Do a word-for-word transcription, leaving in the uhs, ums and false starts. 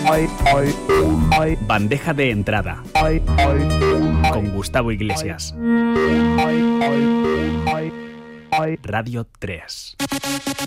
Bandeja de entrada con Gustavo Iglesias. Radio tres.